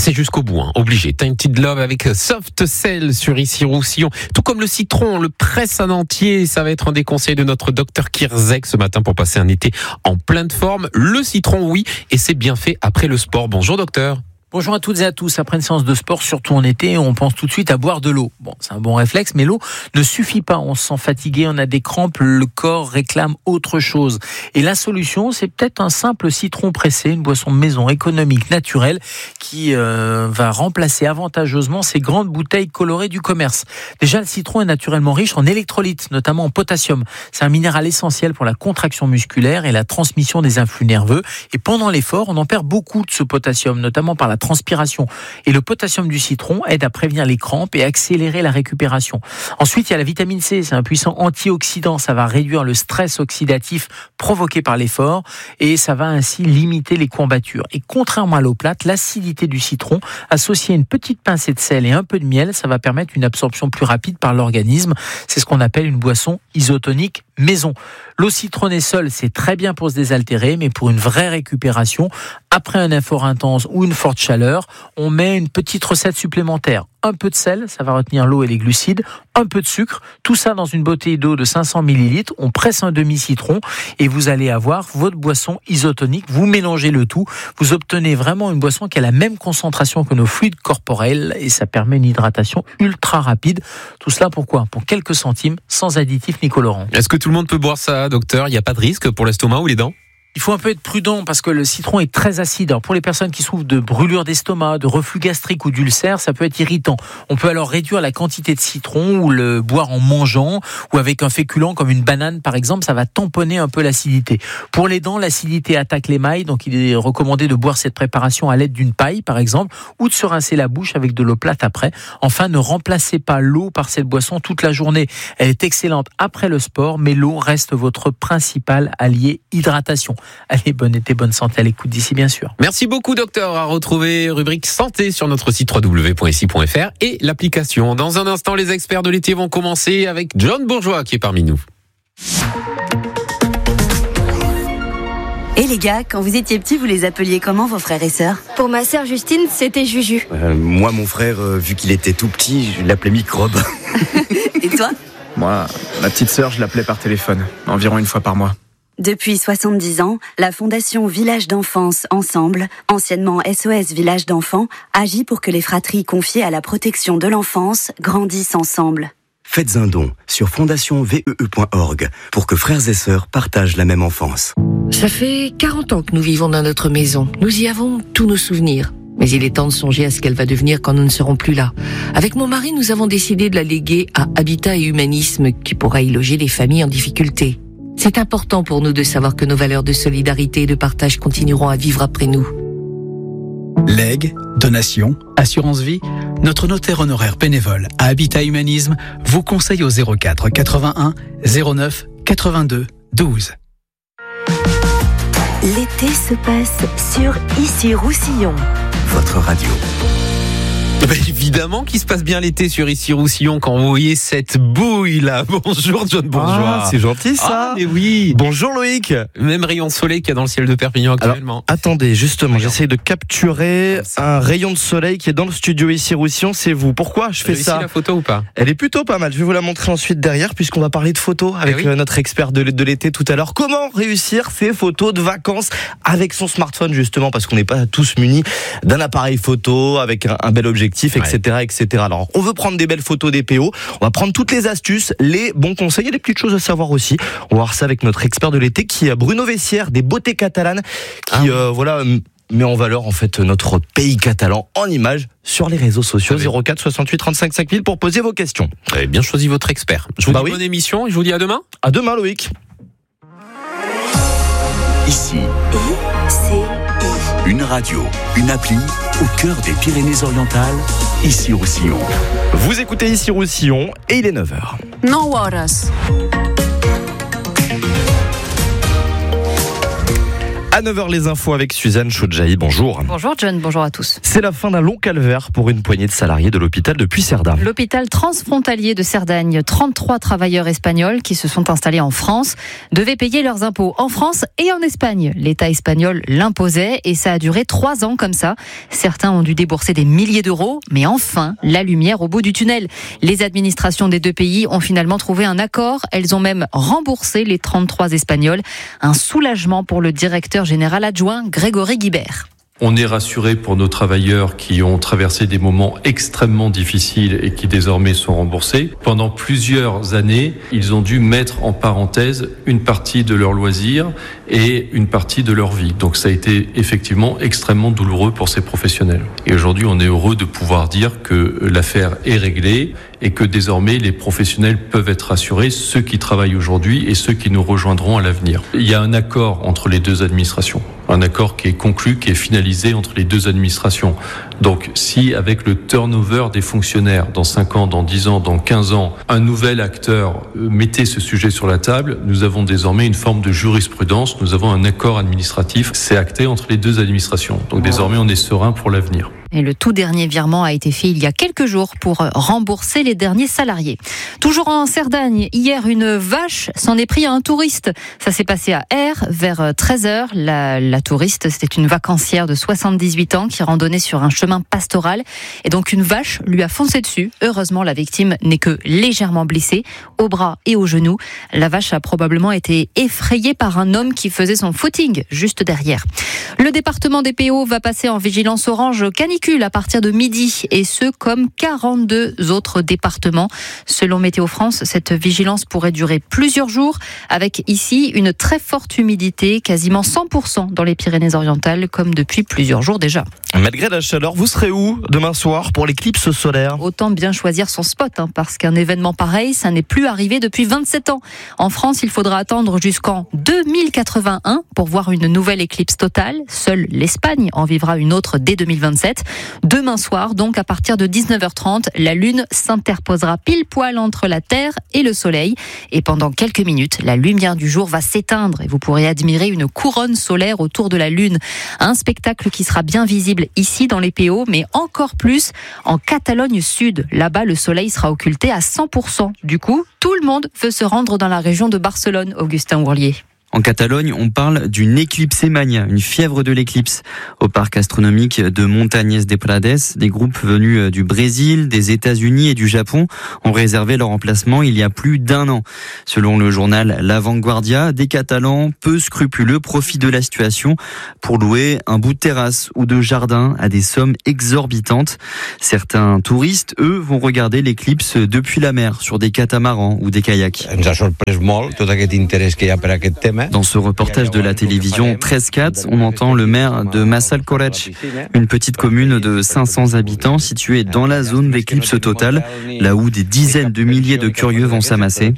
c'est jusqu'au bout, obligé. Tainted Love avec Soft Cell sur Ici Roussillon. Tout comme le citron, on le presse en entier. Ça va être un des conseils de notre docteur Kirzek ce matin pour passer un été en pleine forme. Le citron, oui, et c'est bien fait après le sport. Bonjour docteur. Bonjour à toutes et à tous. Après une séance de sport, surtout en été, on pense tout de suite à boire de l'eau. Bon, c'est un bon réflexe, mais l'eau ne suffit pas. On se sent fatigué, on a des crampes, le corps réclame autre chose. Et la solution, c'est peut-être un simple citron pressé, une boisson maison économique, naturelle, qui va remplacer avantageusement ces grandes bouteilles colorées du commerce. Déjà, le citron est naturellement riche en électrolytes, notamment en potassium. C'est un minéral essentiel pour la contraction musculaire et la transmission des influx nerveux. Et pendant l'effort, on en perd beaucoup de ce potassium, notamment par la transpiration. Et le potassium du citron aide à prévenir les crampes et accélérer la récupération. Ensuite, il y a la vitamine C, c'est un puissant antioxydant. Ça va réduire le stress oxydatif provoqué par l'effort et ça va ainsi limiter les courbatures. Et contrairement à l'eau plate, l'acidité du citron, associée à une petite pincée de sel et un peu de miel, ça va permettre une absorption plus rapide par l'organisme. C'est ce qu'on appelle une boisson isotonique maison. L'eau citronnée seule, c'est très bien pour se désaltérer, mais pour une vraie récupération, après un effort intense ou une forte chaleur, on met une petite recette supplémentaire. Un peu de sel, ça va retenir l'eau et les glucides, un peu de sucre, tout ça dans une bouteille d'eau de 500 ml, on presse un demi-citron et vous allez avoir votre boisson isotonique, vous mélangez le tout, vous obtenez vraiment une boisson qui a la même concentration que nos fluides corporels et ça permet une hydratation ultra rapide. Tout cela pourquoi ? Pour quelques centimes, sans additifs ni colorants. Est-ce que tout le monde peut boire ça, docteur ? Il n'y a pas de risque pour l'estomac ou les dents ? Il faut un peu être prudent parce que le citron est très acide. Alors pour les personnes qui souffrent de brûlure d'estomac, de reflux gastrique ou d'ulcère, ça peut être irritant. On peut alors réduire la quantité de citron ou le boire en mangeant ou avec un féculent comme une banane par exemple, ça va tamponner un peu l'acidité. Pour les dents, l'acidité attaque l'émail, donc il est recommandé de boire cette préparation à l'aide d'une paille par exemple ou de se rincer la bouche avec de l'eau plate après. Enfin, ne remplacez pas l'eau par cette boisson toute la journée. Elle est excellente après le sport, mais l'eau reste votre principal allié hydratation. Allez, bon été, bonne santé à l'écoute d'ici, bien sûr. Merci beaucoup, docteur. À retrouver rubrique santé sur notre site www.ici.fr et l'application. Dans un instant, les experts de l'été vont commencer avec John Bourgeois qui est parmi nous. Et les gars, quand vous étiez petits, vous les appeliez comment vos frères et sœurs ? Pour ma sœur Justine, c'était Juju. Moi, mon frère, vu qu'il était tout petit, je l'appelais Microbe. Et toi ? Moi, ma petite sœur, je l'appelais par téléphone, environ une fois par mois. Depuis 70 ans, la Fondation Village d'Enfance Ensemble, anciennement SOS Village d'Enfants, agit pour que les fratries confiées à la protection de l'enfance grandissent ensemble. Faites un don sur fondationvee.org pour que frères et sœurs partagent la même enfance. Ça fait 40 ans que nous vivons dans notre maison. Nous y avons tous nos souvenirs. Mais il est temps de songer à ce qu'elle va devenir quand nous ne serons plus là. Avec mon mari, nous avons décidé de la léguer à Habitat et Humanisme qui pourra y loger les familles en difficulté. C'est important pour nous de savoir que nos valeurs de solidarité et de partage continueront à vivre après nous. Legs, donations, assurance vie, notre notaire honoraire bénévole à Habitat Humanisme vous conseille au 04 81 09 82 12. L'été se passe sur Ici Roussillon. Votre radio. Évidemment qu'il se passe bien l'été sur Ici Roussillon quand vous voyez cette bouille là. Bonjour John Bourgeois. C'est gentil ça. Ah mais oui. Bonjour Loïc. Même rayon de soleil qu'il y a dans le ciel de Perpignan actuellement. Alors, attendez, justement, j'essaie de capturer un rayon de soleil qui est dans le studio Ici Roussillon. C'est vous. Pourquoi je fais ça ? La photo ou pas ? Elle est plutôt pas mal. Je vais vous la montrer ensuite derrière puisqu'on va parler de photos avec notre expert de l'été tout à l'heure. Comment réussir ces photos de vacances avec son smartphone justement parce qu'on n'est pas tous munis d'un appareil photo avec un bel objectif. Etc., etc. Alors, on veut prendre des belles photos des PO. On va prendre toutes les astuces, les bons conseils et les petites choses à savoir aussi. On va voir ça avec notre expert de l'été qui est Bruno Vessière des Beautés Catalanes qui, met en valeur en fait notre pays catalan en images sur les réseaux sociaux. 04 68 35 5000 pour poser vos questions. Vous avez bien choisi votre expert. Je vous dis bonne émission et je vous dis à demain. À demain Loïc. Ici. Une radio, une appli au cœur des Pyrénées-Orientales, Ici Roussillon. Vous écoutez Ici Roussillon et il est 9h. No horas. À 9h, les infos avec Suzanne Chodjaï. Bonjour. Bonjour John, bonjour à tous. C'est la fin d'un long calvaire pour une poignée de salariés de l'hôpital de Puigcerdà. L'hôpital transfrontalier de Cerdagne, 33 travailleurs espagnols qui se sont installés en France devaient payer leurs impôts en France et en Espagne. L'État espagnol l'imposait et ça a duré 3 ans comme ça. Certains ont dû débourser des milliers d'euros, mais enfin, la lumière au bout du tunnel. Les administrations des 2 pays ont finalement trouvé un accord. Elles ont même remboursé les 33 Espagnols. Un soulagement pour le directeur général adjoint Grégory Guibert. On est rassuré pour nos travailleurs qui ont traversé des moments extrêmement difficiles et qui désormais sont remboursés. Pendant plusieurs années, ils ont dû mettre en parenthèse une partie de leur loisir et une partie de leur vie. Donc ça a été effectivement extrêmement douloureux pour ces professionnels. Et aujourd'hui, on est heureux de pouvoir dire que l'affaire est réglée et que désormais les professionnels peuvent être rassurés, ceux qui travaillent aujourd'hui et ceux qui nous rejoindront à l'avenir. Il y a un accord entre les 2 administrations, un accord qui est conclu, qui est finalisé entre les 2 administrations. Donc si avec le turnover des fonctionnaires dans 5 ans, dans 10 ans, dans 15 ans, un nouvel acteur mettait ce sujet sur la table, nous avons désormais une forme de jurisprudence, nous avons un accord administratif, c'est acté entre les 2 administrations. Donc désormais on est serein pour l'avenir. Et le tout dernier virement a été fait il y a quelques jours pour rembourser les derniers salariés. Toujours en Cerdagne, hier, une vache s'en est pris à un touriste. Ça s'est passé à Aire, vers 13h. La touriste, c'était une vacancière de 78 ans qui randonnait sur un chemin pastoral. Et donc, une vache lui a foncé dessus. Heureusement, la victime n'est que légèrement blessée, au bras et au genou. La vache a probablement été effrayée par un homme qui faisait son footing juste derrière. Le département des PO va passer en vigilance orange canicule à partir de midi, et ce comme 42 autres départements. Selon Météo France, cette vigilance pourrait durer plusieurs jours, avec ici une très forte humidité, quasiment 100% dans les Pyrénées-Orientales, comme depuis plusieurs jours déjà. Malgré la chaleur, vous serez où demain soir pour l'éclipse solaire ? Autant bien choisir son spot, parce qu'un événement pareil, ça n'est plus arrivé depuis 27 ans. En France, il faudra attendre jusqu'en 2081 pour voir une nouvelle éclipse totale. Seule l'Espagne en vivra une autre dès 2027. Demain soir, donc à partir de 19h30, la Lune s'interposera pile poil entre la Terre et le Soleil. Et pendant quelques minutes, la lumière du jour va s'éteindre et vous pourrez admirer une couronne solaire autour de la Lune. Un spectacle qui sera bien visible ici dans les PO, mais encore plus en Catalogne Sud. Là-bas, le Soleil sera occulté à 100%. Du coup, tout le monde veut se rendre dans la région de Barcelone, Augustin Ourlier. En Catalogne, on parle d'une éclipsémania, une fièvre de l'éclipse. Au parc astronomique de Montañés de Prades, des groupes venus du Brésil, des États-Unis et du Japon ont réservé leur emplacement il y a plus d'1 an. Selon le journal La Vanguardia, des Catalans peu scrupuleux profitent de la situation pour louer un bout de terrasse ou de jardin à des sommes exorbitantes. Certains touristes, eux, vont regarder l'éclipse depuis la mer sur des catamarans ou des kayaks. Dans ce reportage de la télévision 13-4, on entend le maire de Massalcoreig, une petite commune de 500 habitants située dans la zone d'éclipse totale, là où des dizaines de milliers de curieux vont s'amasser.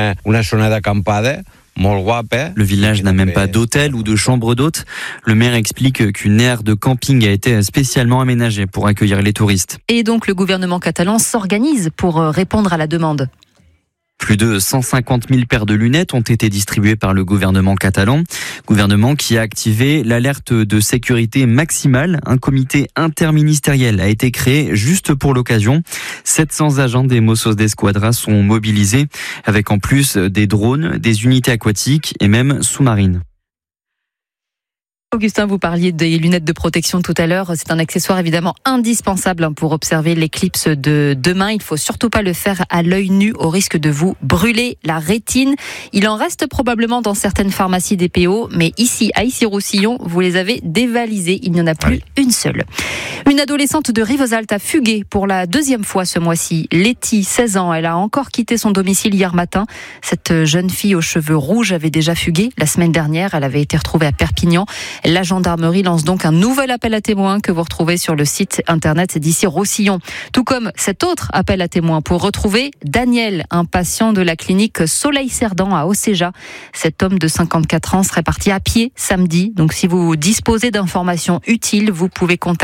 Le village n'a même pas d'hôtel ou de chambre d'hôtes. Le maire explique qu'une aire de camping a été spécialement aménagée pour accueillir les touristes. Et donc le gouvernement catalan s'organise pour répondre à la demande. Plus de 150 000 paires de lunettes ont été distribuées par le gouvernement catalan. Gouvernement qui a activé l'alerte de sécurité maximale. Un comité interministériel a été créé juste pour l'occasion. 700 agents des Mossos d'Esquadra sont mobilisés, avec en plus des drones, des unités aquatiques et même sous-marines. Augustin, vous parliez des lunettes de protection tout à l'heure. C'est un accessoire évidemment indispensable pour observer l'éclipse de demain. Il faut surtout pas le faire à l'œil nu au risque de vous brûler la rétine. Il en reste probablement dans certaines pharmacies des PO, mais ici, à Issy-Roussillon, vous les avez dévalisées. Il n'y en a plus une seule. Une adolescente de Rivesaltes a fugué pour la 2e fois ce mois-ci. Letty, 16 ans, elle a encore quitté son domicile hier matin. Cette jeune fille aux cheveux rouges avait déjà fugué la semaine dernière. Elle avait été retrouvée à Perpignan. La gendarmerie lance donc un nouvel appel à témoins que vous retrouvez sur le site internet d'Issy-Roussillon. Tout comme cet autre appel à témoins pour retrouver Daniel, un patient de la clinique Soleil-Cerdan à Océja. Cet homme de 54 ans serait parti à pied samedi. Donc si vous disposez d'informations utiles, vous pouvez contacter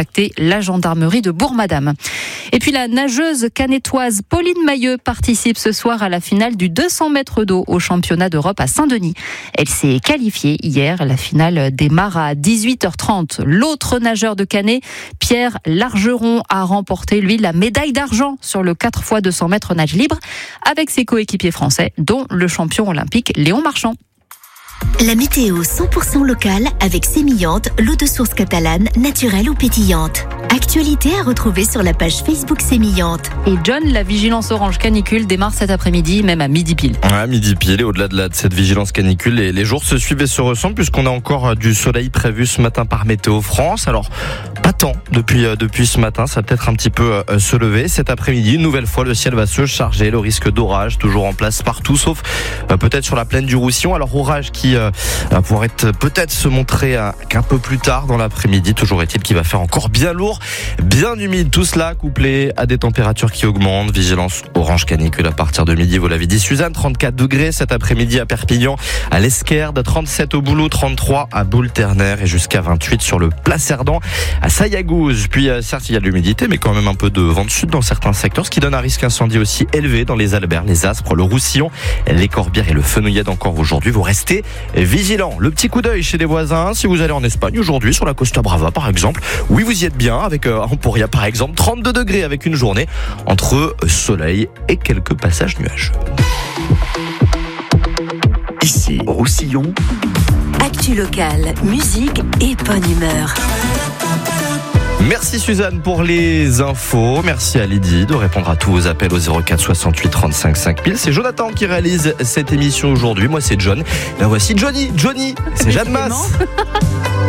la gendarmerie de Bourg-Madame. Et puis la nageuse canétoise Pauline Mailleux participe ce soir à la finale du 200 mètres d'eau au championnat d'Europe à Saint-Denis. Elle s'est qualifiée hier. La finale démarre à 18h30. L'autre nageur de Canet, Pierre Largeron, a remporté, lui, la médaille d'argent sur le 4x200 mètres nage libre avec ses coéquipiers français, dont le champion olympique Léon Marchand. La météo 100% locale avec Sémillante, l'eau de source catalane, naturelle ou pétillante. Actualité à retrouver sur la page Facebook Sémillante. Et John, la vigilance orange canicule démarre cet après-midi, même à midi pile. Ouais, midi pile, et au-delà de cette vigilance canicule, les jours se suivent et se ressemblent puisqu'on a encore du soleil prévu ce matin par Météo France. Alors, pas tant depuis ce matin, ça va peut-être un petit peu se lever. Cet après-midi, une nouvelle fois, le ciel va se charger. Le risque d'orage toujours en place partout, sauf peut-être sur la plaine du Roussillon. Alors, orage qui pourrait peut-être se montrer qu'un peu plus tard dans l'après-midi. Toujours est-il qu'il va faire encore bien lourd, bien humide. Tout cela couplé à des températures qui augmentent. Vigilance orange canicule à partir de midi, vous l'avez dit Suzanne. 34 degrés cet après-midi à Perpignan, à l'Esquerde, 37 au Boulot, 33 à Boule-Ternaire et jusqu'à 28 sur le Placerdan à Sayagouz. Puis certes il y a de l'humidité mais quand même un peu de vent de sud dans certains secteurs, ce qui donne un risque incendie aussi élevé dans les Alberts, les Aspres, le Roussillon, les Corbières et le Fenouillade encore aujourd'hui. Vous restez vigilants. Le petit coup d'œil chez les voisins si vous allez en Espagne aujourd'hui sur la Costa Brava par exemple. Oui, vous y êtes bien avec Emporia par exemple, 32 degrés avec une journée entre soleil et quelques passages nuageux. Ici, Roussillon. Actu locale, musique et bonne humeur. Merci Suzanne pour les infos. Merci à Lydie de répondre à tous vos appels au 04 68 35 5000. C'est Jonathan qui réalise cette émission aujourd'hui. Moi c'est John. Là voici Johnny, c'est Jeanne Masse.